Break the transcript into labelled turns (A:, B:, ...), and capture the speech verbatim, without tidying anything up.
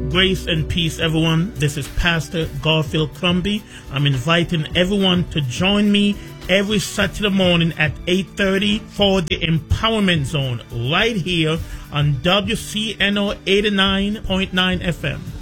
A: Grace and peace, everyone. This is Pastor Garfield Clumby. I'm inviting everyone to join me every Saturday morning at eight thirty for the Empowerment Zone right here on W C N O eighty-nine point nine F M.